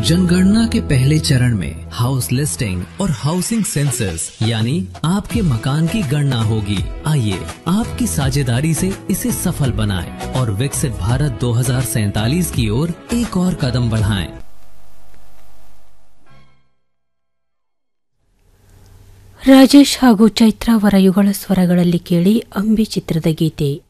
जनगणना के पहले चरण में हाउस लिस्टिंग और हाउसिंग सेंसस यानी आपके मकान की गणना होगी। आइए आपकी साझेदारी से इसे सफल बनाएं और विकसित भारत 2047 की ओर एक और कदम बढ़ाएं। ರಾಜೇಶ್ ಹಾಗೂ ಚೈತ್ರ ಅವರ ಯುಗಳ ಸ್ವರಗಳಲ್ಲಿ ಕೇಳಿ ಅಂಬಿ ಚಿತ್ರದ ಗೀತೆ.